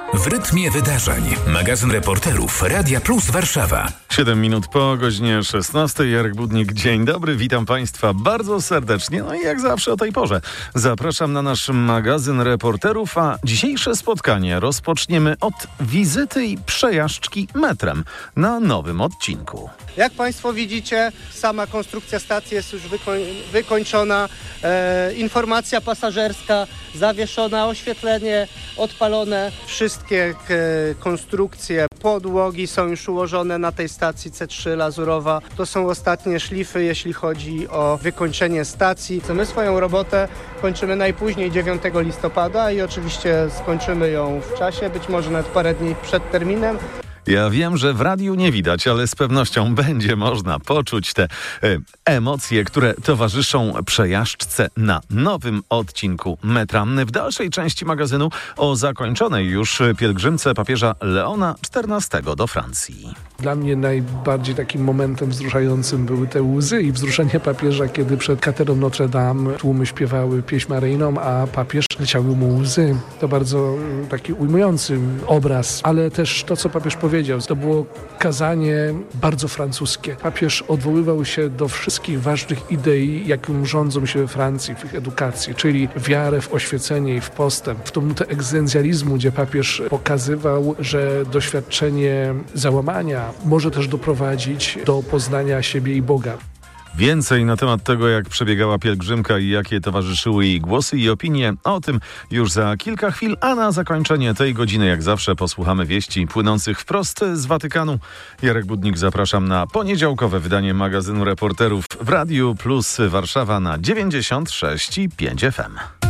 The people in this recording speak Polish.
W rytmie wydarzeń. Magazyn reporterów Radia Plus Warszawa. 7 minut po godzinie 16. Jarek Budnik, dzień dobry. Witam Państwa bardzo serdecznie. No i jak zawsze o tej porze zapraszam na nasz magazyn reporterów, a dzisiejsze spotkanie rozpoczniemy od wizyty i przejażdżki metrem na nowym odcinku. Jak Państwo widzicie, sama konstrukcja stacji jest już wykończona, informacja pasażerska zawieszona, oświetlenie odpalone. Wszystkie konstrukcje, podłogi są już ułożone na tej stacji C3 Lazurowa. To są ostatnie szlify, jeśli chodzi o wykończenie stacji. My swoją robotę kończymy najpóźniej 9 listopada i oczywiście skończymy ją w czasie, być może nawet parę dni przed terminem. Ja wiem, że w radiu nie widać, ale z pewnością będzie można poczuć te emocje, które towarzyszą przejażdżce na nowym odcinku metra. W dalszej części magazynu o zakończonej już pielgrzymce papieża Leona XIV do Francji. Dla mnie najbardziej takim momentem wzruszającym były te łzy i wzruszenie papieża, kiedy przed katedrą Notre Dame tłumy śpiewały pieśń maryjną, a papież leciały mu łzy. To bardzo taki ujmujący obraz, ale też to, co papież powiedział, to było kazanie bardzo francuskie. Papież odwoływał się do wszystkich ważnych idei, jakim rządzą się we Francji w ich edukacji, czyli wiarę w oświecenie i w postęp, w tą nutę egzystencjalizmu, gdzie papież pokazywał, że doświadczenie załamania może też doprowadzić do poznania siebie i Boga. Więcej na temat tego, jak przebiegała pielgrzymka i jakie towarzyszyły jej głosy i opinie, o tym już za kilka chwil, a na zakończenie tej godziny, jak zawsze, posłuchamy wieści płynących wprost z Watykanu. Jarek Budnik, zapraszam na poniedziałkowe wydanie magazynu reporterów w Radiu Plus Warszawa na 96,5 FM.